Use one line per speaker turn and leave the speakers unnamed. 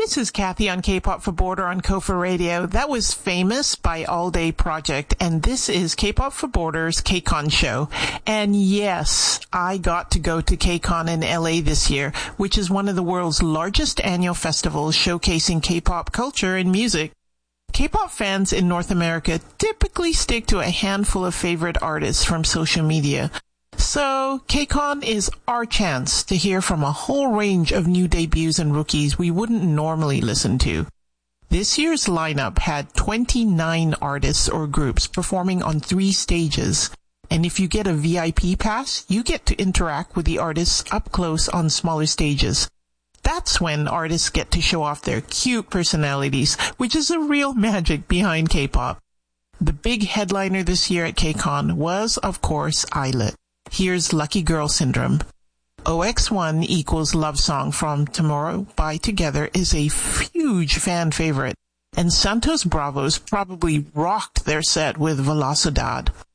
This is Kathy on K-Pop for Border on Kofa Radio. That was Famous by All Day Project, and this is K-Pop for Border's KCON show. And yes, I got to go to KCON in LA this year, which is one of the world's largest annual festivals showcasing K-pop culture and music. K-pop fans in North America typically stick to a handful of favorite artists from social media. So, KCON is our chance to hear from a whole range of new debuts and rookies we wouldn't normally listen to. This year's lineup had 29 artists or groups performing on 3 stages. And if you get a VIP pass, you get to interact with the artists up close on smaller stages. That's when artists get to show off their cute personalities, which is the real magic behind K-pop. The big headliner this year at KCON was, of course, Islet. Here's Lucky Girl Syndrome. OX1 equals Love Song from Tomorrow by Together is a huge fan favorite, and Santos Bravos probably rocked their set with Velocidad.